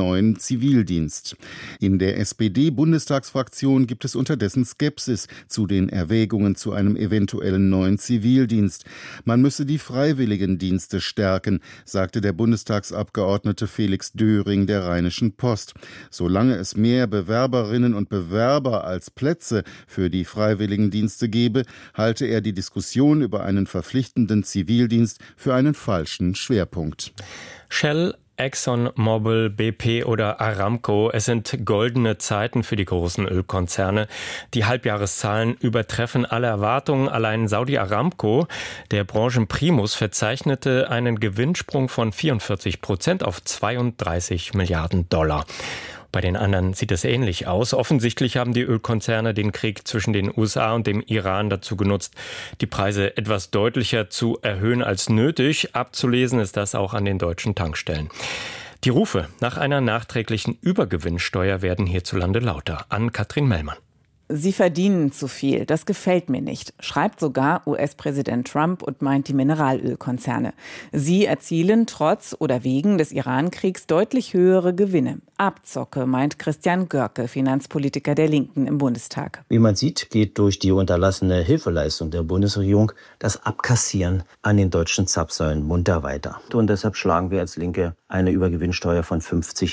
neuen Zivildienst. In der SPD-Bundestagsfraktion gibt es unterdessen Skepsis zu den Erwägungen zu einem eventuellen neuen Zivildienst. Man müsse die Freiwilligendienste stärken, sagte der Bundestagsabgeordnete Felix Döring der Rheinischen Post. Solange es mehr Bewerberinnen und Bewerber als Plätze für die Freiwilligendienste gebe, halte er die Diskussion über einen verpflichtenden Zivildienst für einen falschen Schwerpunkt. Shell, ExxonMobil, BP oder Aramco, es sind goldene Zeiten für die großen Ölkonzerne. Die Halbjahreszahlen übertreffen alle Erwartungen. Allein Saudi Aramco, der Branchenprimus, verzeichnete einen Gewinnsprung von 44% auf 32 Milliarden $. Bei den anderen sieht es ähnlich aus. Offensichtlich haben die Ölkonzerne den Krieg zwischen den USA und dem Iran dazu genutzt, die Preise etwas deutlicher zu erhöhen als nötig. Abzulesen ist das auch an den deutschen Tankstellen. Die Rufe nach einer nachträglichen Übergewinnsteuer werden hierzulande lauter. Ann-Kathrin Mellmann. Sie verdienen zu viel, das gefällt mir nicht, schreibt sogar US-Präsident Trump und meint die Mineralölkonzerne. Sie erzielen trotz oder wegen des Iran-Kriegs deutlich höhere Gewinne. Abzocke, meint Christian Görke, Finanzpolitiker der Linken im Bundestag. Wie man sieht, geht durch die unterlassene Hilfeleistung der Bundesregierung das Abkassieren an den deutschen Zapfsäulen munter weiter. Und deshalb schlagen wir als Linke eine Übergewinnsteuer von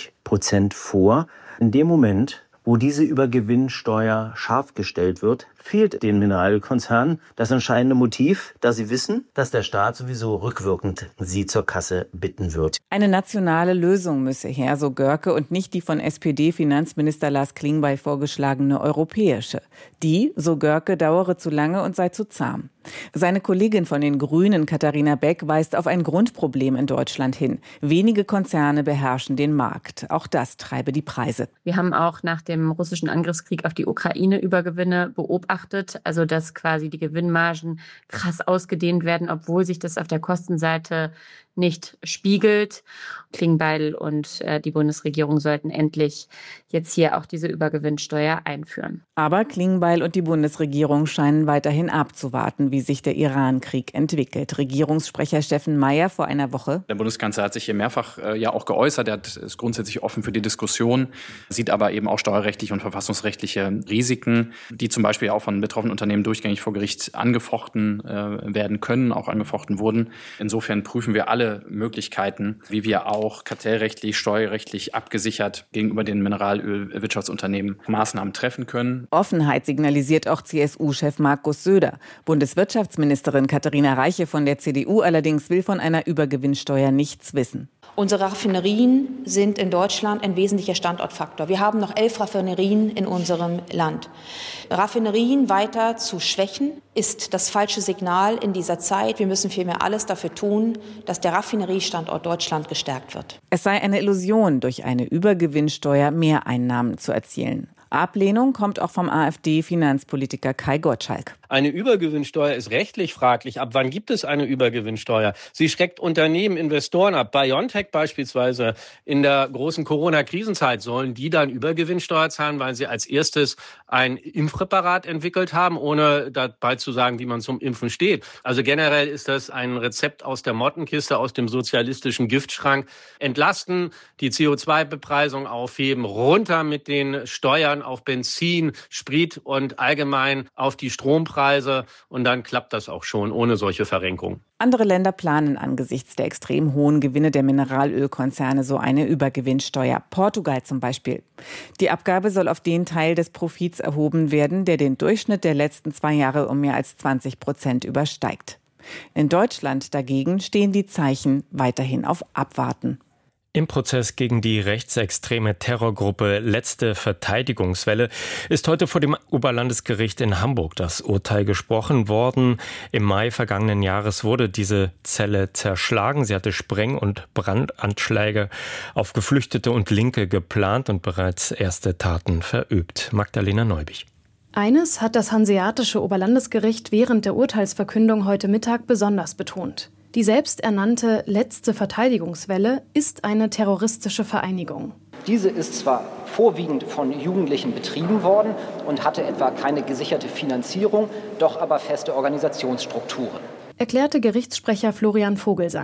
50% vor. In dem Moment, wo diese Übergewinnsteuer scharf gestellt wird, fehlt den Mineralölkonzernen das entscheidende Motiv, da sie wissen, dass der Staat sowieso rückwirkend sie zur Kasse bitten wird. Eine nationale Lösung müsse her, so Görke, und nicht die von SPD-Finanzminister Lars Klingbeil vorgeschlagene europäische. Die, so Görke, dauere zu lange und sei zu zahm. Seine Kollegin von den Grünen, Katharina Beck, weist auf ein Grundproblem in Deutschland hin. Wenige Konzerne beherrschen den Markt. Auch das treibe die Preise. Wir haben auch nach dem russischen Angriffskrieg auf die Ukraine Übergewinne beobachtet. Also dass quasi die Gewinnmargen krass ausgedehnt werden, obwohl sich das auf der Kostenseite nicht spiegelt. Klingbeil und die Bundesregierung sollten endlich jetzt hier auch diese Übergewinnsteuer einführen. Aber Klingbeil und die Bundesregierung scheinen weiterhin abzuwarten, wie sich der Iran-Krieg entwickelt. Regierungssprecher Steffen Mayer vor einer Woche. Der Bundeskanzler hat sich hier mehrfach ja auch geäußert. Er ist grundsätzlich offen für die Diskussion, sieht aber eben auch steuerrechtliche und verfassungsrechtliche Risiken, die zum Beispiel auch von betroffenen Unternehmen durchgängig vor Gericht angefochten werden können, auch angefochten wurden. Insofern prüfen wir alle Möglichkeiten, wie wir auch kartellrechtlich, steuerrechtlich abgesichert gegenüber den Mineralölwirtschaftsunternehmen Maßnahmen treffen können. Offenheit signalisiert auch CSU-Chef Markus Söder. Bundeswirtschaftsministerin Katharina Reiche von der CDU allerdings will von einer Übergewinnsteuer nichts wissen. Unsere Raffinerien sind in Deutschland ein wesentlicher Standortfaktor. Wir haben noch 11 Raffinerien in unserem Land. Raffinerien weiter zu schwächen, ist das falsche Signal in dieser Zeit. Wir müssen vielmehr alles dafür tun, dass der Raffineriestandort Deutschland gestärkt wird. Es sei eine Illusion, durch eine Übergewinnsteuer Mehreinnahmen zu erzielen. Ablehnung kommt auch vom AfD-Finanzpolitiker Kai Gottschalk. Eine Übergewinnsteuer ist rechtlich fraglich. Ab wann gibt es eine Übergewinnsteuer? Sie schreckt Unternehmen, Investoren ab. BioNTech beispielsweise in der großen Corona-Krisenzeit sollen die dann Übergewinnsteuer zahlen, weil sie als erstes ein Impfpräparat entwickelt haben, ohne dabei zu sagen, wie man zum Impfen steht. Also generell ist das ein Rezept aus der Mottenkiste, aus dem sozialistischen Giftschrank. Entlasten, die CO2-Bepreisung aufheben, runter mit den Steuern auf Benzin, Sprit und allgemein auf die Strompreise. Und dann klappt das auch schon ohne solche Verrenkung. Andere Länder planen angesichts der extrem hohen Gewinne der Mineralölkonzerne so eine Übergewinnsteuer. Portugal zum Beispiel. Die Abgabe soll auf den Teil des Profits erhoben werden, der den Durchschnitt der letzten 2 Jahre um mehr als 20% übersteigt. In Deutschland dagegen stehen die Zeichen weiterhin auf Abwarten. Im Prozess gegen die rechtsextreme Terrorgruppe Letzte Verteidigungswelle ist heute vor dem Oberlandesgericht in Hamburg das Urteil gesprochen worden. Im Mai vergangenen Jahres wurde diese Zelle zerschlagen. Sie hatte Spreng- und Brandanschläge auf Geflüchtete und Linke geplant und bereits erste Taten verübt. Magdalena Neubich. Eines hat das Hanseatische Oberlandesgericht während der Urteilsverkündung heute Mittag besonders betont. Die selbsternannte Letzte Verteidigungswelle ist eine terroristische Vereinigung. Diese ist zwar vorwiegend von Jugendlichen betrieben worden und hatte etwa keine gesicherte Finanzierung, doch aber feste Organisationsstrukturen. Erklärte Gerichtssprecher Florian Vogelsang.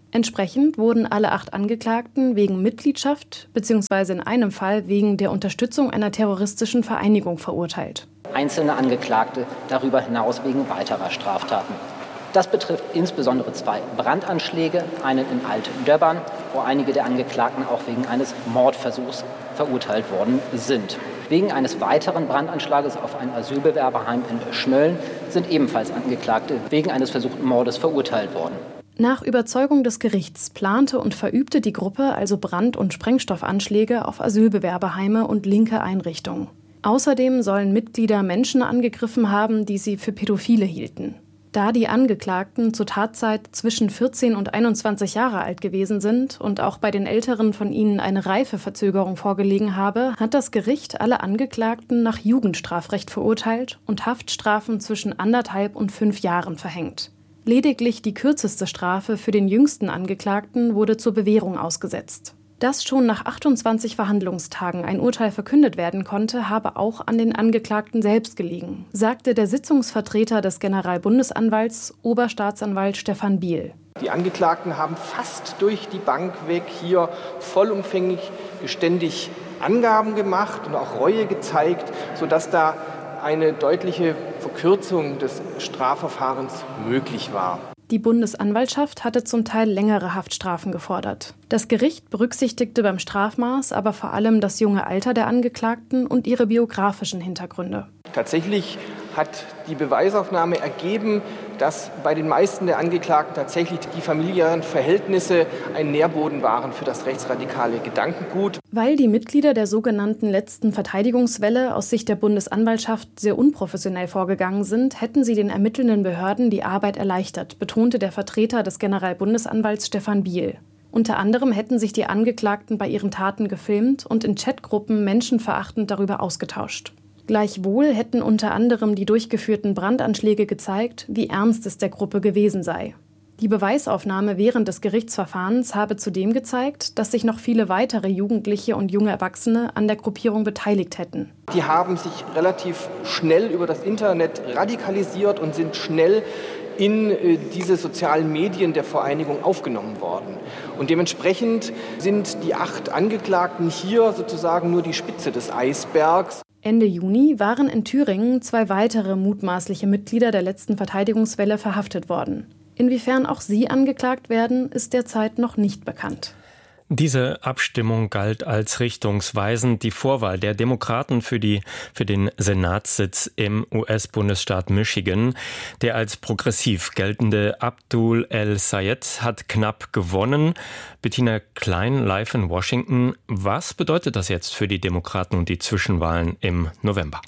Entsprechend wurden alle 8 Angeklagten wegen Mitgliedschaft bzw. in einem Fall wegen der Unterstützung einer terroristischen Vereinigung verurteilt. Einzelne Angeklagte darüber hinaus wegen weiterer Straftaten. Das betrifft insbesondere 2 Brandanschläge, einen in Alt-Döbbern, wo einige der Angeklagten auch wegen eines Mordversuchs verurteilt worden sind. Wegen eines weiteren Brandanschlages auf ein Asylbewerberheim in Schmölln sind ebenfalls Angeklagte wegen eines versuchten Mordes verurteilt worden. Nach Überzeugung des Gerichts plante und verübte die Gruppe also Brand- und Sprengstoffanschläge auf Asylbewerberheime und linke Einrichtungen. Außerdem sollen Mitglieder Menschen angegriffen haben, die sie für Pädophile hielten. Da die Angeklagten zur Tatzeit zwischen 14 und 21 Jahre alt gewesen sind und auch bei den Älteren von ihnen eine Reifeverzögerung vorgelegen habe, hat das Gericht alle Angeklagten nach Jugendstrafrecht verurteilt und Haftstrafen zwischen 1,5 und 5 Jahren verhängt. Lediglich die kürzeste Strafe für den jüngsten Angeklagten wurde zur Bewährung ausgesetzt. Dass schon nach 28 Verhandlungstagen ein Urteil verkündet werden konnte, habe auch an den Angeklagten selbst gelegen, sagte der Sitzungsvertreter des Generalbundesanwalts, Oberstaatsanwalt Stefan Biel. Die Angeklagten haben fast durch die Bank weg hier vollumfänglich geständig Angaben gemacht und auch Reue gezeigt, sodass da eine deutliche Verkürzung des Strafverfahrens möglich war. Die Bundesanwaltschaft hatte zum Teil längere Haftstrafen gefordert. Das Gericht berücksichtigte beim Strafmaß aber vor allem das junge Alter der Angeklagten und ihre biografischen Hintergründe. Tatsächlich hat die Beweisaufnahme ergeben, dass bei den meisten der Angeklagten tatsächlich die familiären Verhältnisse ein Nährboden waren für das rechtsradikale Gedankengut. Weil die Mitglieder der sogenannten letzten Verteidigungswelle aus Sicht der Bundesanwaltschaft sehr unprofessionell vorgegangen sind, hätten sie den ermittelnden Behörden die Arbeit erleichtert, betonte der Vertreter des Generalbundesanwalts Stefan Biel. Unter anderem hätten sich die Angeklagten bei ihren Taten gefilmt und in Chatgruppen menschenverachtend darüber ausgetauscht. Gleichwohl hätten unter anderem die durchgeführten Brandanschläge gezeigt, wie ernst es der Gruppe gewesen sei. Die Beweisaufnahme während des Gerichtsverfahrens habe zudem gezeigt, dass sich noch viele weitere Jugendliche und junge Erwachsene an der Gruppierung beteiligt hätten. Die haben sich relativ schnell über das Internet radikalisiert und sind schnell in diese sozialen Medien der Vereinigung aufgenommen worden. Und dementsprechend sind die 8 Angeklagten hier sozusagen nur die Spitze des Eisbergs. Ende Juni waren in Thüringen 2 weitere mutmaßliche Mitglieder der letzten Verteidigungswelle verhaftet worden. Inwiefern auch sie angeklagt werden, ist derzeit noch nicht bekannt. Diese Abstimmung galt als richtungsweisend. Die Vorwahl der Demokraten für den Senatssitz im US-Bundesstaat Michigan. Der als progressiv geltende Abdul El-Sayed hat knapp gewonnen. Bettina Klein, live in Washington. Was bedeutet das jetzt für die Demokraten und die Zwischenwahlen im November?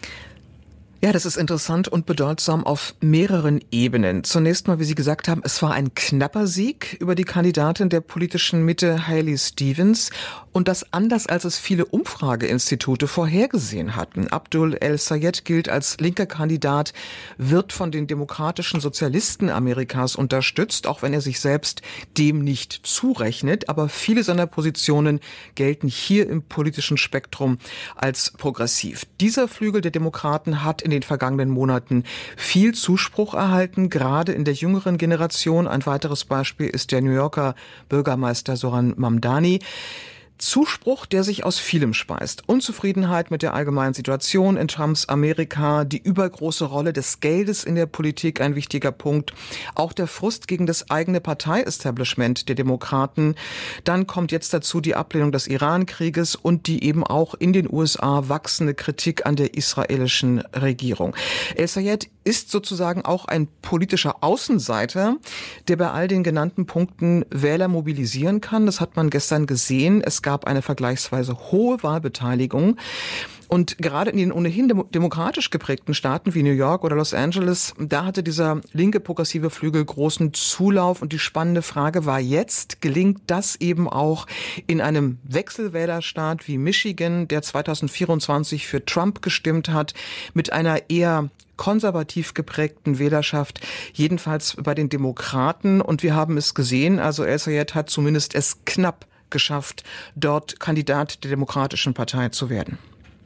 Ja, das ist interessant und bedeutsam auf mehreren Ebenen. Zunächst mal, wie Sie gesagt haben, es war ein knapper Sieg über die Kandidatin der politischen Mitte, Haley Stevens. Und das anders, als es viele Umfrageinstitute vorhergesehen hatten. Abdul El-Sayed gilt als linker Kandidat, wird von den demokratischen Sozialisten Amerikas unterstützt, auch wenn er sich selbst dem nicht zurechnet. Aber viele seiner Positionen gelten hier im politischen Spektrum als progressiv. Dieser Flügel der Demokraten hat in den vergangenen Monaten viel Zuspruch erhalten, gerade in der jüngeren Generation. Ein weiteres Beispiel ist der New Yorker Bürgermeister Zoran Mamdani. Zuspruch, der sich aus vielem speist. Unzufriedenheit mit der allgemeinen Situation in Trumps Amerika, die übergroße Rolle des Geldes in der Politik, ein wichtiger Punkt. Auch der Frust gegen das eigene Partei-Establishment der Demokraten. Dann kommt jetzt dazu die Ablehnung des Iran-Krieges und die eben auch in den USA wachsende Kritik an der israelischen Regierung. El-Sayed ist sozusagen auch ein politischer Außenseiter, der bei all den genannten Punkten Wähler mobilisieren kann. Das hat man gestern gesehen. Es gab eine vergleichsweise hohe Wahlbeteiligung. Und gerade in den ohnehin demokratisch geprägten Staaten wie New York oder Los Angeles, da hatte dieser linke progressive Flügel großen Zulauf. Und die spannende Frage war jetzt, gelingt das eben auch in einem Wechselwählerstaat wie Michigan, der 2024 für Trump gestimmt hat, mit einer eher konservativ geprägten Wählerschaft, jedenfalls bei den Demokraten. Und wir haben es gesehen, also El-Sayed hat zumindest es knapp geschafft, dort Kandidat der Demokratischen Partei zu werden.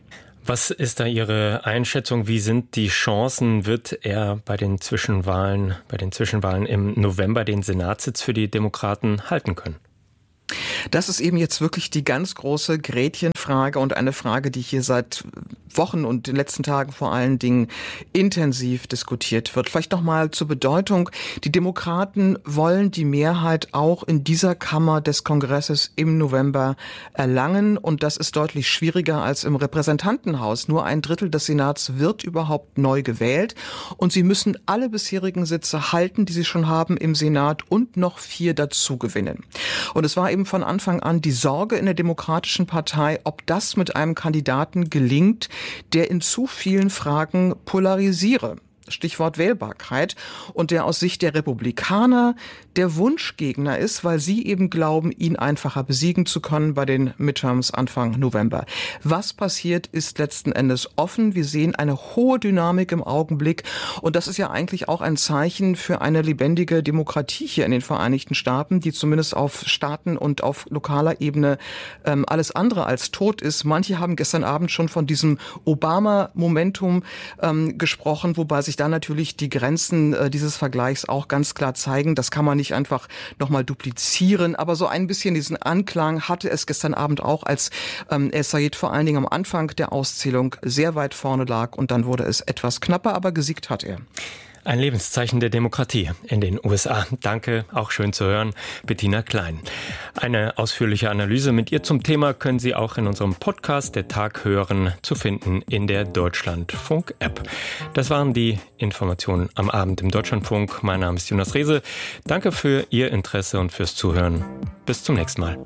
Was ist da Ihre Einschätzung? Wie sind die Chancen? Wird er bei den Zwischenwahlen im November den Senatssitz für die Demokraten halten können? Das ist eben jetzt wirklich die ganz große Gretchenfrage und eine Frage, die hier seit Wochen und den letzten Tagen vor allen Dingen intensiv diskutiert wird. Vielleicht noch mal zur Bedeutung. Die Demokraten wollen die Mehrheit auch in dieser Kammer des Kongresses im November erlangen. Und das ist deutlich schwieriger als im Repräsentantenhaus. Nur 1/3 des Senats wird überhaupt neu gewählt. Und sie müssen alle bisherigen Sitze halten, die sie schon haben im Senat, und noch 4 dazu gewinnen. Und es war eben von Anfang an die Sorge in der Demokratischen Partei, ob das mit einem Kandidaten gelingt, der in zu vielen Fragen polarisiere. Stichwort Wählbarkeit, und der aus Sicht der Republikaner der Wunschgegner ist, weil sie eben glauben, ihn einfacher besiegen zu können bei den Midterms Anfang November. Was passiert, ist letzten Endes offen. Wir sehen eine hohe Dynamik im Augenblick, und das ist ja eigentlich auch ein Zeichen für eine lebendige Demokratie hier in den Vereinigten Staaten, die zumindest auf Staaten und auf lokaler Ebene alles andere als tot ist. Manche haben gestern Abend schon von diesem Obama-Momentum gesprochen, wobei sich dann natürlich die Grenzen dieses Vergleichs auch ganz klar zeigen. Das kann man nicht einfach nochmal duplizieren, aber so ein bisschen diesen Anklang hatte es gestern Abend auch, als El-Sayed vor allen Dingen am Anfang der Auszählung sehr weit vorne lag, und dann wurde es etwas knapper, aber gesiegt hat er. Ein Lebenszeichen der Demokratie in den USA. Danke, auch schön zu hören, Bettina Klein. Eine ausführliche Analyse mit ihr zum Thema können Sie auch in unserem Podcast Der Tag hören, zu finden in der Deutschlandfunk-App. Das waren die Informationen am Abend im Deutschlandfunk. Mein Name ist Jonas Rehse. Danke für Ihr Interesse und fürs Zuhören. Bis zum nächsten Mal.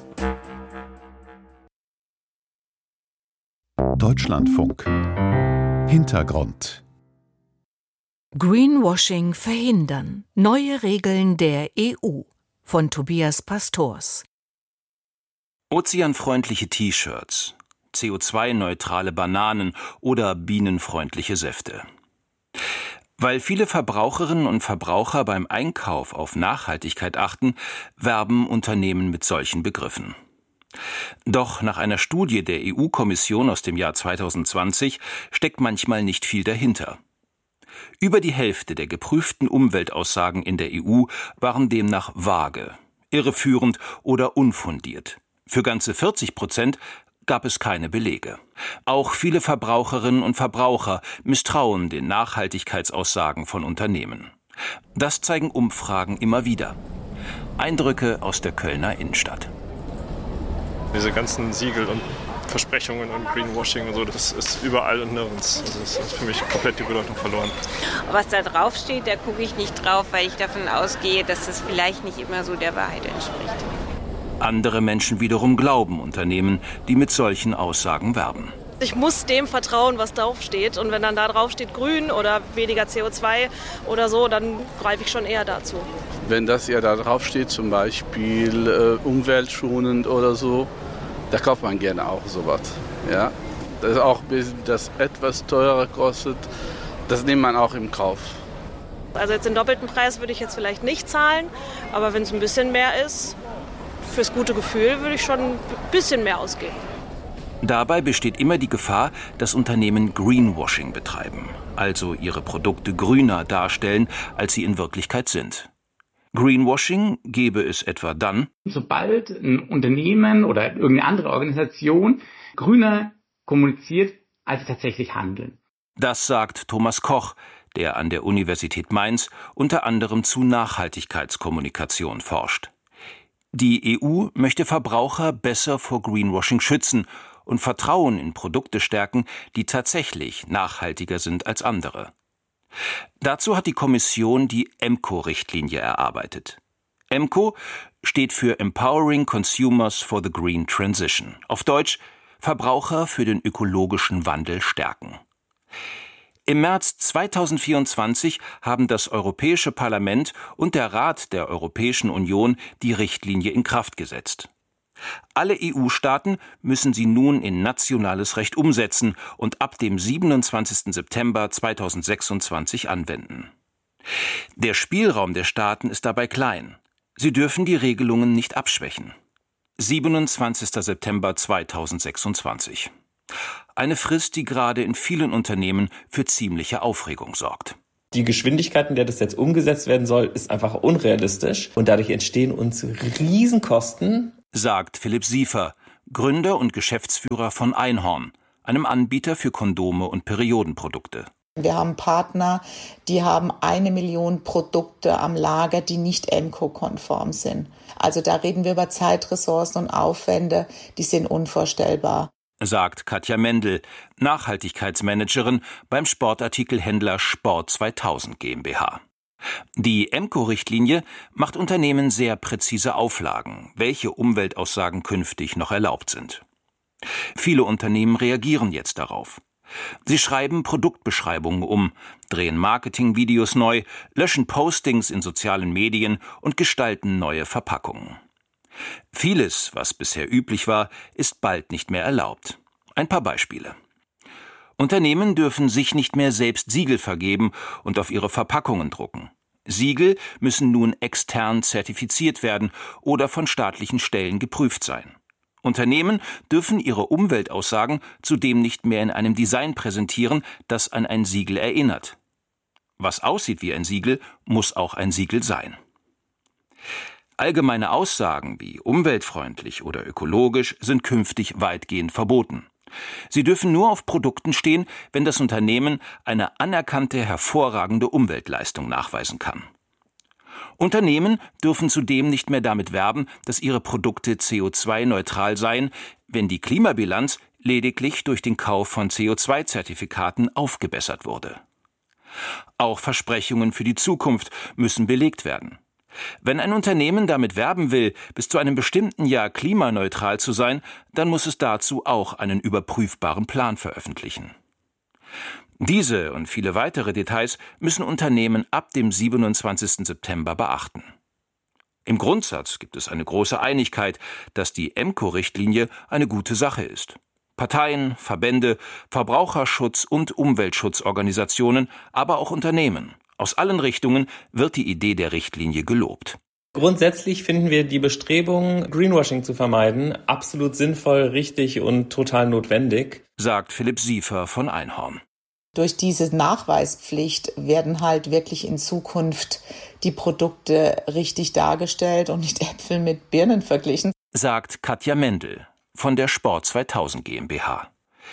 Deutschlandfunk. Hintergrund. Greenwashing verhindern. Neue Regeln der EU von Tobias Pastors. Ozeanfreundliche T-Shirts, CO2-neutrale Bananen oder bienenfreundliche Säfte. Weil viele Verbraucherinnen und Verbraucher beim Einkauf auf Nachhaltigkeit achten, werben Unternehmen mit solchen Begriffen. Doch nach einer Studie der EU-Kommission aus dem Jahr 2020 steckt manchmal nicht viel dahinter. Über die Hälfte der geprüften Umweltaussagen in der EU waren demnach vage, irreführend oder unfundiert. Für ganze 40% gab es keine Belege. Auch viele Verbraucherinnen und Verbraucher misstrauen den Nachhaltigkeitsaussagen von Unternehmen. Das zeigen Umfragen immer wieder. Eindrücke aus der Kölner Innenstadt. Diese ganzen Siegel und Versprechungen und Greenwashing und so, das ist überall und nirgends. Also das ist für mich komplett die Bedeutung verloren. Was da drauf steht, da gucke ich nicht drauf, weil ich davon ausgehe, dass das vielleicht nicht immer so der Wahrheit entspricht. Andere Menschen wiederum glauben Unternehmen, die mit solchen Aussagen werben. Ich muss dem vertrauen, was drauf steht. Und wenn dann da drauf steht grün oder weniger CO2 oder so, dann greife ich schon eher dazu. Wenn das ja da drauf steht, zum Beispiel umweltschonend oder so, da kauft man gerne auch sowas. Ja? Das ist auch ein bisschen, das etwas teurer kostet, das nimmt man auch im Kauf. Also jetzt den doppelten Preis würde ich jetzt vielleicht nicht zahlen, aber wenn es ein bisschen mehr ist, fürs gute Gefühl würde ich schon ein bisschen mehr ausgeben. Dabei besteht immer die Gefahr, dass Unternehmen Greenwashing betreiben, also ihre Produkte grüner darstellen, als sie in Wirklichkeit sind. Greenwashing gäbe es etwa dann, sobald ein Unternehmen oder irgendeine andere Organisation grüner kommuniziert, als sie tatsächlich handeln. Das sagt Thomas Koch, der an der Universität Mainz unter anderem zu Nachhaltigkeitskommunikation forscht. Die EU möchte Verbraucher besser vor Greenwashing schützen und Vertrauen in Produkte stärken, die tatsächlich nachhaltiger sind als andere. Dazu hat die Kommission die EMCO-Richtlinie erarbeitet. EMCO steht für Empowering Consumers for the Green Transition. Auf Deutsch Verbraucher für den ökologischen Wandel stärken. Im März 2024 haben das Europäische Parlament und der Rat der Europäischen Union die Richtlinie in Kraft gesetzt. Alle EU-Staaten müssen sie nun in nationales Recht umsetzen und ab dem 27. September 2026 anwenden. Der Spielraum der Staaten ist dabei klein. Sie dürfen die Regelungen nicht abschwächen. 27. September 2026. Eine Frist, die gerade in vielen Unternehmen für ziemliche Aufregung sorgt. Die Geschwindigkeit, in der das jetzt umgesetzt werden soll, ist einfach unrealistisch und dadurch entstehen uns Riesenkosten, sagt Philipp Siefer, Gründer und Geschäftsführer von Einhorn, einem Anbieter für Kondome und Periodenprodukte. Wir haben Partner, die haben 1 Million Produkte am Lager, die nicht EMCO-konform sind. Also da reden wir über Zeitressourcen und Aufwände, die sind unvorstellbar. Sagt Katja Mendel, Nachhaltigkeitsmanagerin beim Sportartikelhändler Sport 2000 GmbH. Die EMCO-Richtlinie macht Unternehmen sehr präzise Auflagen, welche Umweltaussagen künftig noch erlaubt sind. Viele Unternehmen reagieren jetzt darauf. Sie schreiben Produktbeschreibungen um, drehen Marketingvideos neu, löschen Postings in sozialen Medien und gestalten neue Verpackungen. Vieles, was bisher üblich war, ist bald nicht mehr erlaubt. Ein paar Beispiele. Unternehmen dürfen sich nicht mehr selbst Siegel vergeben und auf ihre Verpackungen drucken. Siegel müssen nun extern zertifiziert werden oder von staatlichen Stellen geprüft sein. Unternehmen dürfen ihre Umweltaussagen zudem nicht mehr in einem Design präsentieren, das an ein Siegel erinnert. Was aussieht wie ein Siegel, muss auch ein Siegel sein. Allgemeine Aussagen wie umweltfreundlich oder ökologisch sind künftig weitgehend verboten. Sie dürfen nur auf Produkten stehen, wenn das Unternehmen eine anerkannte, hervorragende Umweltleistung nachweisen kann. Unternehmen dürfen zudem nicht mehr damit werben, dass ihre Produkte CO2-neutral seien, wenn die Klimabilanz lediglich durch den Kauf von CO2-Zertifikaten aufgebessert wurde. Auch Versprechungen für die Zukunft müssen belegt werden. Wenn ein Unternehmen damit werben will, bis zu einem bestimmten Jahr klimaneutral zu sein, dann muss es dazu auch einen überprüfbaren Plan veröffentlichen. Diese und viele weitere Details müssen Unternehmen ab dem 27. September beachten. Im Grundsatz gibt es eine große Einigkeit, dass die EMCO-Richtlinie eine gute Sache ist. Parteien, Verbände, Verbraucherschutz- und Umweltschutzorganisationen, aber auch Unternehmen. Aus allen Richtungen wird die Idee der Richtlinie gelobt. Grundsätzlich finden wir die Bestrebungen, Greenwashing zu vermeiden, absolut sinnvoll, richtig und total notwendig, sagt Philipp Siefer von Einhorn. Durch diese Nachweispflicht werden halt wirklich in Zukunft die Produkte richtig dargestellt und nicht Äpfel mit Birnen verglichen, sagt Katja Mendel von der Sport 2000 GmbH.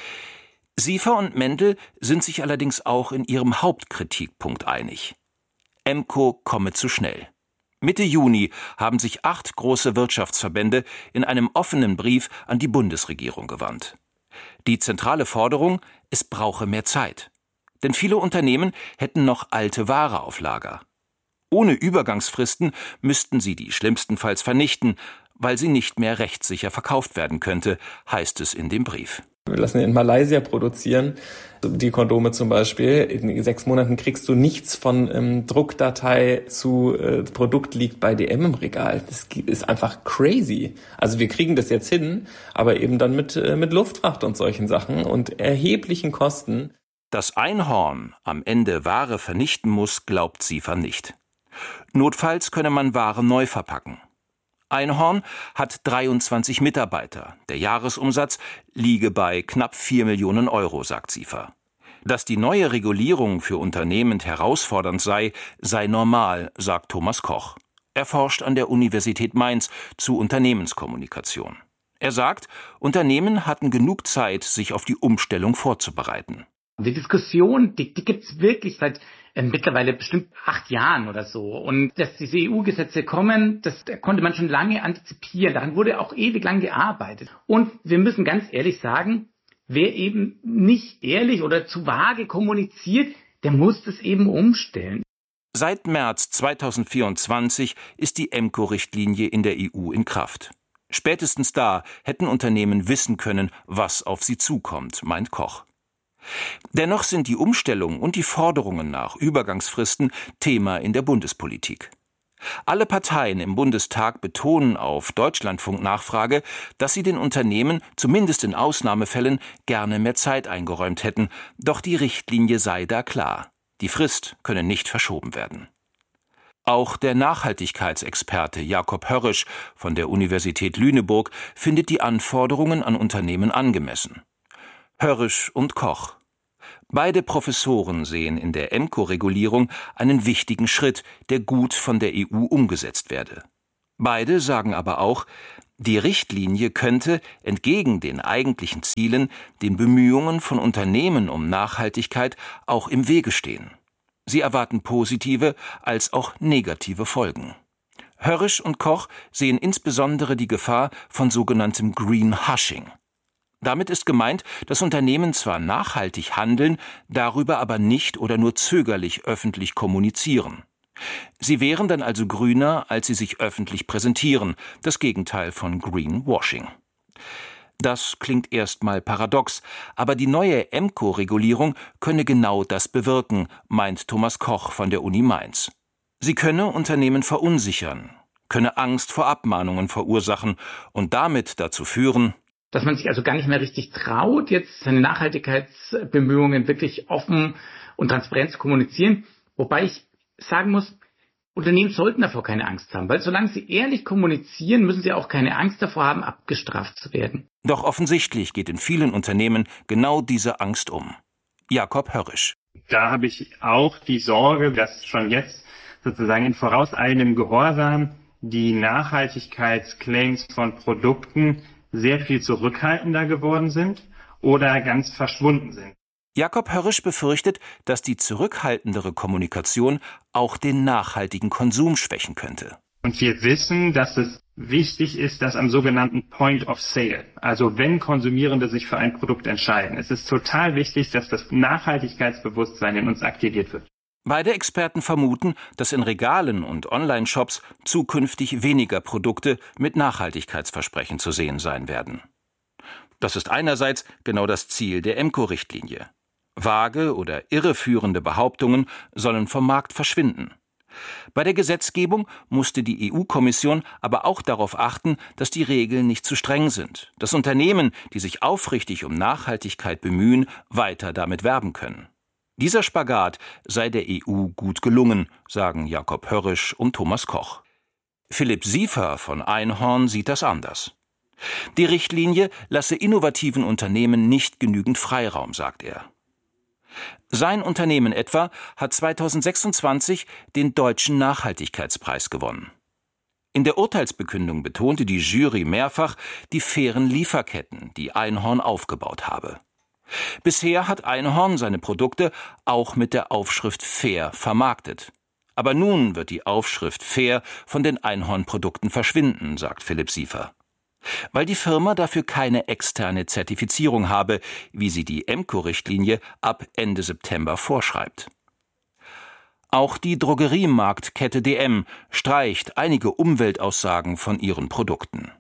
Siefer und Mendel sind sich allerdings auch in ihrem Hauptkritikpunkt einig. EMCO komme zu schnell. Mitte Juni haben sich 8 große Wirtschaftsverbände in einem offenen Brief an die Bundesregierung gewandt. Die zentrale Forderung: Es brauche mehr Zeit. Denn viele Unternehmen hätten noch alte Ware auf Lager. Ohne Übergangsfristen müssten sie die schlimmstenfalls vernichten, weil sie nicht mehr rechtssicher verkauft werden könnte, heißt es in dem Brief. Wir lassen in Malaysia produzieren, die Kondome zum Beispiel. In 6 Monaten kriegst du nichts von Druckdatei zu Produkt liegt bei DM im Regal. Das ist einfach crazy. Also wir kriegen das jetzt hin, aber eben dann mit Luftfracht und solchen Sachen und erheblichen Kosten. Dass Einhorn am Ende Ware vernichten muss, glaubt Siefer nicht. Notfalls könne man Ware neu verpacken. Einhorn hat 23 Mitarbeiter. Der Jahresumsatz liege bei knapp 4 Millionen Euro, sagt Siefer. Dass die neue Regulierung für Unternehmen herausfordernd sei normal, sagt Thomas Koch. Er forscht an der Universität Mainz zu Unternehmenskommunikation. Er sagt, Unternehmen hatten genug Zeit, sich auf die Umstellung vorzubereiten. Die Diskussion, die gibt's wirklich seit mittlerweile bestimmt 8 Jahren oder so. Und dass diese EU-Gesetze kommen, das konnte man schon lange antizipieren. Daran wurde auch ewig lang gearbeitet. Und wir müssen ganz ehrlich sagen, wer eben nicht ehrlich oder zu vage kommuniziert, der muss das eben umstellen. Seit März 2024 ist die EMCO-Richtlinie in der EU in Kraft. Spätestens da hätten Unternehmen wissen können, was auf sie zukommt, meint Koch. Dennoch sind die Umstellung und die Forderungen nach Übergangsfristen Thema in der Bundespolitik. Alle Parteien im Bundestag betonen auf Deutschlandfunk-Nachfrage, dass sie den Unternehmen, zumindest in Ausnahmefällen, gerne mehr Zeit eingeräumt hätten, doch die Richtlinie sei da klar. Die Frist könne nicht verschoben werden. Auch der Nachhaltigkeitsexperte Jakob Hörrisch von der Universität Lüneburg findet die Anforderungen an Unternehmen angemessen. Hörrisch und Koch. Beide Professoren sehen in der EMCO-Regulierung einen wichtigen Schritt, der gut von der EU umgesetzt werde. Beide sagen aber auch, die Richtlinie könnte, entgegen den eigentlichen Zielen, den Bemühungen von Unternehmen um Nachhaltigkeit auch im Wege stehen. Sie erwarten positive als auch negative Folgen. Hörrisch und Koch sehen insbesondere die Gefahr von sogenanntem Greenwashing. Damit ist gemeint, dass Unternehmen zwar nachhaltig handeln, darüber aber nicht oder nur zögerlich öffentlich kommunizieren. Sie wären dann also grüner, als sie sich öffentlich präsentieren, das Gegenteil von Greenwashing. Das klingt erstmal paradox, aber die neue EMCO-Regulierung könne genau das bewirken, meint Thomas Koch von der Uni Mainz. Sie könne Unternehmen verunsichern, könne Angst vor Abmahnungen verursachen und damit dazu führen, dass man sich also gar nicht mehr richtig traut, jetzt seine Nachhaltigkeitsbemühungen wirklich offen und transparent zu kommunizieren. Wobei ich sagen muss, Unternehmen sollten davor keine Angst haben, weil solange sie ehrlich kommunizieren, müssen sie auch keine Angst davor haben, abgestraft zu werden. Doch offensichtlich geht in vielen Unternehmen genau diese Angst um. Jakob Hörrisch. Da habe ich auch die Sorge, dass schon jetzt sozusagen in vorauseilendem Gehorsam die Nachhaltigkeitsclaims von Produkten sehr viel zurückhaltender geworden sind oder ganz verschwunden sind. Jakob Hörrisch befürchtet, dass die zurückhaltendere Kommunikation auch den nachhaltigen Konsum schwächen könnte. Und wir wissen, dass es wichtig ist, dass am sogenannten Point of Sale, also wenn Konsumierende sich für ein Produkt entscheiden, es ist total wichtig, dass das Nachhaltigkeitsbewusstsein in uns aktiviert wird. Beide Experten vermuten, dass in Regalen und Online-Shops zukünftig weniger Produkte mit Nachhaltigkeitsversprechen zu sehen sein werden. Das ist einerseits genau das Ziel der EMCO-Richtlinie. Vage oder irreführende Behauptungen sollen vom Markt verschwinden. Bei der Gesetzgebung musste die EU-Kommission aber auch darauf achten, dass die Regeln nicht zu streng sind, dass Unternehmen, die sich aufrichtig um Nachhaltigkeit bemühen, weiter damit werben können. Dieser Spagat sei der EU gut gelungen, sagen Jakob Hörrisch und Thomas Koch. Philipp Siefer von Einhorn sieht das anders. Die Richtlinie lasse innovativen Unternehmen nicht genügend Freiraum, sagt er. Sein Unternehmen etwa hat 2026 den Deutschen Nachhaltigkeitspreis gewonnen. In der Urteilsbekündung betonte die Jury mehrfach die fairen Lieferketten, die Einhorn aufgebaut habe. Bisher hat Einhorn seine Produkte auch mit der Aufschrift Fair vermarktet. Aber nun wird die Aufschrift Fair von den Einhorn-Produkten verschwinden, sagt Philipp Siefer. Weil die Firma dafür keine externe Zertifizierung habe, wie sie die EMCO-Richtlinie ab Ende September vorschreibt. Auch die Drogeriemarktkette DM streicht einige Umweltaussagen von ihren Produkten.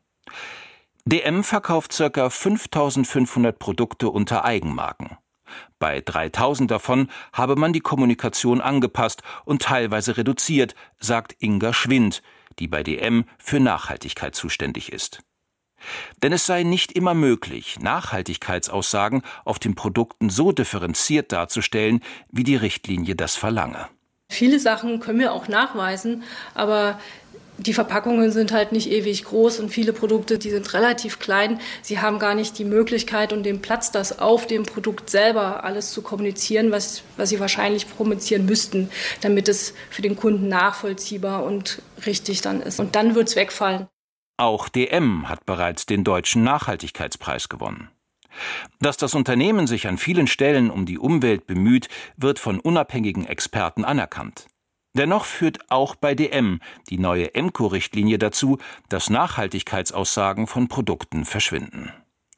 DM verkauft ca. 5.500 Produkte unter Eigenmarken. Bei 3.000 davon habe man die Kommunikation angepasst und teilweise reduziert, sagt Inga Schwind, die bei DM für Nachhaltigkeit zuständig ist. Denn es sei nicht immer möglich, Nachhaltigkeitsaussagen auf den Produkten so differenziert darzustellen, wie die Richtlinie das verlange. Viele Sachen können wir auch nachweisen, aber die Verpackungen sind halt nicht ewig groß und viele Produkte, die sind relativ klein. Sie haben gar nicht die Möglichkeit und den Platz, das auf dem Produkt selber alles zu kommunizieren, was sie wahrscheinlich kommunizieren müssten, damit es für den Kunden nachvollziehbar und richtig dann ist. Und dann wird es wegfallen. Auch DM hat bereits den Deutschen Nachhaltigkeitspreis gewonnen. Dass das Unternehmen sich an vielen Stellen um die Umwelt bemüht, wird von unabhängigen Experten anerkannt. Dennoch führt auch bei DM die neue EMCO-Richtlinie dazu, dass Nachhaltigkeitsaussagen von Produkten verschwinden.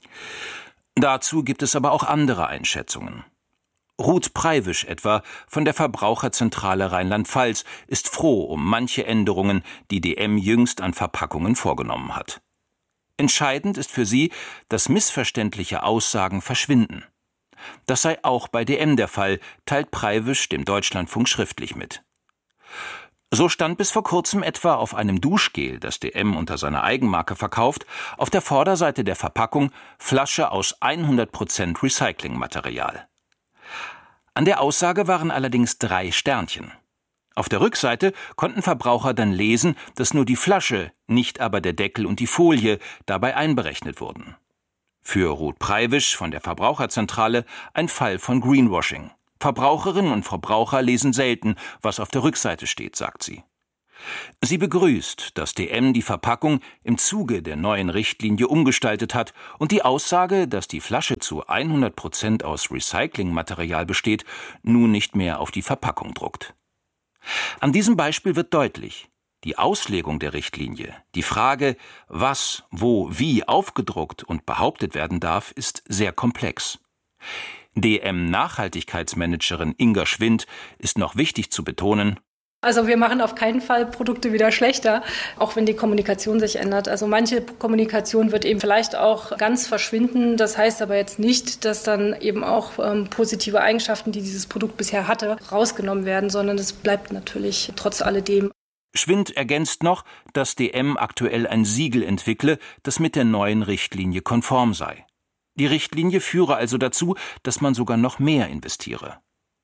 Dazu gibt es aber auch andere Einschätzungen. Ruth Preiwisch etwa von der Verbraucherzentrale Rheinland-Pfalz ist froh um manche Änderungen, die DM jüngst an Verpackungen vorgenommen hat. Entscheidend ist für sie, dass missverständliche Aussagen verschwinden. Das sei auch bei DM der Fall, teilt Preiwisch dem Deutschlandfunk schriftlich mit. So stand bis vor kurzem etwa auf einem Duschgel, das DM unter seiner Eigenmarke verkauft, auf der Vorderseite der Verpackung Flasche aus 100% Recyclingmaterial. An der Aussage waren allerdings 3 Sternchen. Auf der Rückseite konnten Verbraucher dann lesen, dass nur die Flasche, nicht aber der Deckel und die Folie dabei einberechnet wurden. Für Ruth Preibisch von der Verbraucherzentrale ein Fall von Greenwashing. Verbraucherinnen und Verbraucher lesen selten, was auf der Rückseite steht, sagt sie. Sie begrüßt, dass DM die Verpackung im Zuge der neuen Richtlinie umgestaltet hat und die Aussage, dass die Flasche zu 100% aus Recyclingmaterial besteht, nun nicht mehr auf die Verpackung druckt. An diesem Beispiel wird deutlich, die Auslegung der Richtlinie, die Frage, was, wo, wie aufgedruckt und behauptet werden darf, ist sehr komplex. DM-Nachhaltigkeitsmanagerin Inga Schwind ist noch wichtig zu betonen: Also wir machen auf keinen Fall Produkte wieder schlechter, auch wenn die Kommunikation sich ändert. Also manche Kommunikation wird eben vielleicht auch ganz verschwinden. Das heißt aber jetzt nicht, dass dann eben auch positive Eigenschaften, die dieses Produkt bisher hatte, rausgenommen werden, sondern es bleibt natürlich trotz alledem. Schwind ergänzt noch, dass DM aktuell ein Siegel entwickle, das mit der neuen Richtlinie konform sei. Die Richtlinie führe also dazu, dass man sogar noch mehr investiere.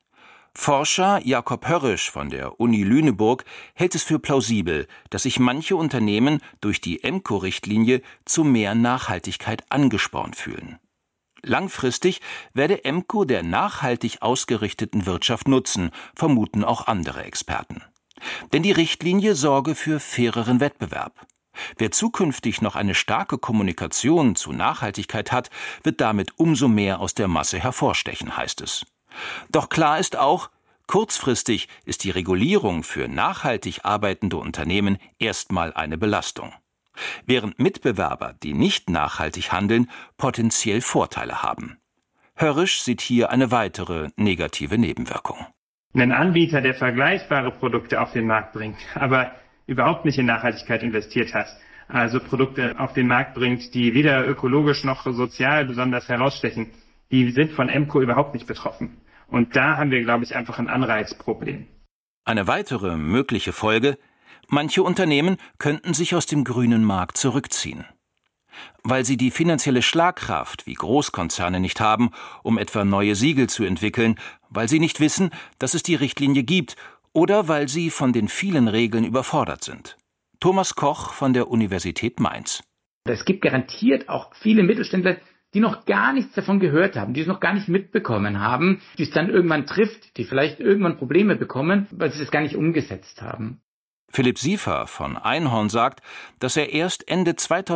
Forscher Jakob Hörrisch von der Uni Lüneburg hält es für plausibel, dass sich manche Unternehmen durch die EMCO-Richtlinie zu mehr Nachhaltigkeit angespornt fühlen. Langfristig werde EMCO der nachhaltig ausgerichteten Wirtschaft nutzen, vermuten auch andere Experten. Denn die Richtlinie sorge für faireren Wettbewerb. Wer zukünftig noch eine starke Kommunikation zu Nachhaltigkeit hat, wird damit umso mehr aus der Masse hervorstechen, heißt es. Doch klar ist auch, kurzfristig ist die Regulierung für nachhaltig arbeitende Unternehmen erstmal eine Belastung. Während Mitbewerber, die nicht nachhaltig handeln, potenziell Vorteile haben. Hörrisch sieht hier eine weitere negative Nebenwirkung. Ein Anbieter, der vergleichbare Produkte auf den Markt bringt, aber überhaupt nicht in Nachhaltigkeit investiert hat, also Produkte auf den Markt bringt, die weder ökologisch noch sozial besonders herausstechen, die sind von EMCO überhaupt nicht betroffen. Und da haben wir, glaube ich, einfach ein Anreizproblem. Eine weitere mögliche Folge: Manche Unternehmen könnten sich aus dem grünen Markt zurückziehen. Weil sie die finanzielle Schlagkraft wie Großkonzerne nicht haben, um etwa neue Siegel zu entwickeln, weil sie nicht wissen, dass es die Richtlinie gibt, oder weil sie von den vielen Regeln überfordert sind. Thomas Koch von der Universität Mainz. Es gibt garantiert auch viele Mittelständler, die noch gar nichts davon gehört haben, die es noch gar nicht mitbekommen haben, die es dann irgendwann trifft, die vielleicht irgendwann Probleme bekommen, weil sie es gar nicht umgesetzt haben. Philipp Siefer von Einhorn sagt, dass er erst Ende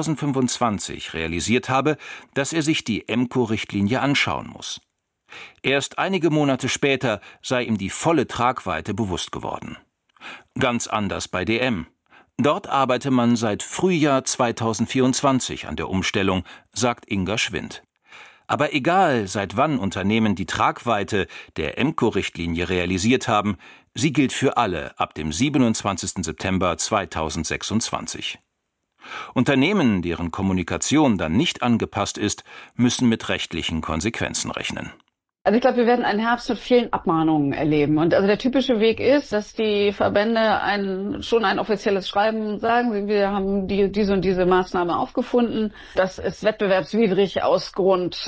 2025 realisiert habe, dass er sich die EMCO-Richtlinie anschauen muss. Erst einige Monate später sei ihm die volle Tragweite bewusst geworden. Ganz anders bei DM. Dort arbeite man seit Frühjahr 2024 an der Umstellung, sagt Inga Schwind. Aber egal, seit wann Unternehmen die Tragweite der EMCO-Richtlinie realisiert haben, sie gilt für alle ab dem 27. September 2026. Unternehmen, deren Kommunikation dann nicht angepasst ist, müssen mit rechtlichen Konsequenzen rechnen. Also ich glaube, wir werden einen Herbst mit vielen Abmahnungen erleben. Und also der typische Weg ist, dass die Verbände schon ein offizielles Schreiben sagen, wir haben diese und diese Maßnahme aufgefunden. Das ist wettbewerbswidrig aus Grund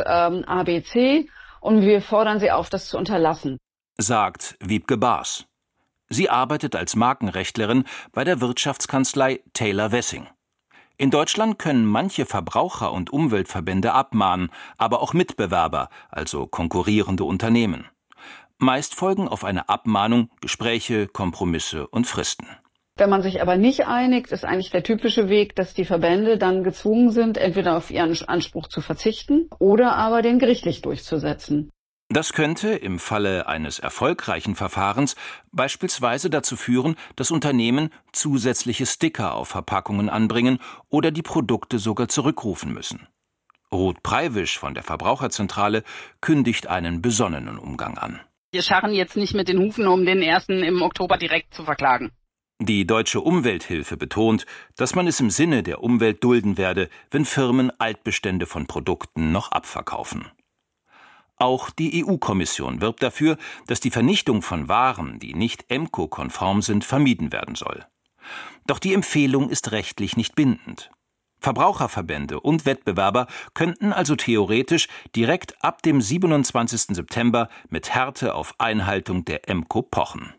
ABC und wir fordern sie auf, das zu unterlassen. Sagt Wiebke Baas. Sie arbeitet als Markenrechtlerin bei der Wirtschaftskanzlei Taylor Wessing. In Deutschland können manche Verbraucher- und Umweltverbände abmahnen, aber auch Mitbewerber, also konkurrierende Unternehmen. Meist folgen auf eine Abmahnung Gespräche, Kompromisse und Fristen. Wenn man sich aber nicht einigt, ist eigentlich der typische Weg, dass die Verbände dann gezwungen sind, entweder auf ihren Anspruch zu verzichten oder aber den gerichtlich durchzusetzen. Das könnte im Falle eines erfolgreichen Verfahrens beispielsweise dazu führen, dass Unternehmen zusätzliche Sticker auf Verpackungen anbringen oder die Produkte sogar zurückrufen müssen. Ruth Preibisch von der Verbraucherzentrale kündigt einen besonnenen Umgang an. Wir scharren jetzt nicht mit den Hufen, um den ersten im Oktober direkt zu verklagen. Die Deutsche Umwelthilfe betont, dass man es im Sinne der Umwelt dulden werde, wenn Firmen Altbestände von Produkten noch abverkaufen. Auch die EU-Kommission wirbt dafür, dass die Vernichtung von Waren, die nicht EMCO-konform sind, vermieden werden soll. Doch die Empfehlung ist rechtlich nicht bindend. Verbraucherverbände und Wettbewerber könnten also theoretisch direkt ab dem 27. September mit Härte auf Einhaltung der EMCO pochen.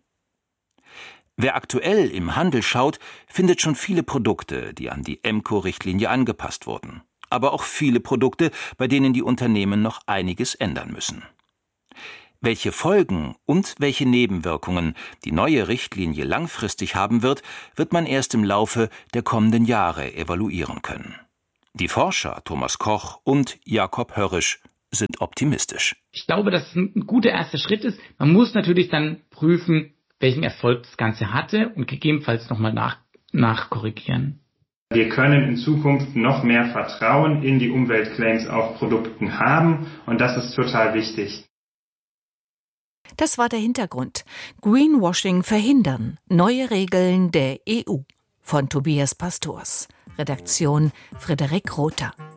Wer aktuell im Handel schaut, findet schon viele Produkte, die an die EMCO-Richtlinie angepasst wurden. aber auch viele Produkte, bei denen die Unternehmen noch einiges ändern müssen. Welche Folgen und welche Nebenwirkungen die neue Richtlinie langfristig haben wird, wird man erst im Laufe der kommenden Jahre evaluieren können. Die Forscher Thomas Koch und Jakob Hörrisch sind optimistisch. Ich glaube, dass es ein guter erster Schritt ist. Man muss natürlich dann prüfen, welchen Erfolg das Ganze hatte und gegebenenfalls nochmal nachkorrigieren. Wir können in Zukunft noch mehr Vertrauen in die Umweltclaims auf Produkten haben und das ist total wichtig. Das war der Hintergrund. Greenwashing verhindern. Neue Regeln der EU. Von Tobias Pastors. Redaktion Frederik Rother.